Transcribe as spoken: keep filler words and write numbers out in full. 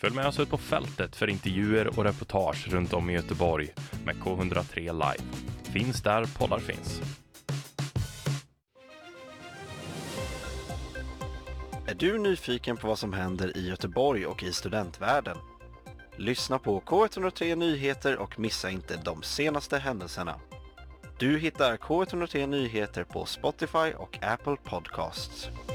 Följ med oss ut på fältet för intervjuer och reportage runt om i Göteborg med K hundra tre Live. Finns där poddar finns. Är du nyfiken på vad som händer i Göteborg och i studentvärlden? Lyssna på K etthundratre Nyheter och missa inte de senaste händelserna. Du hittar K etthundratre Nyheter på Spotify och Apple Podcasts.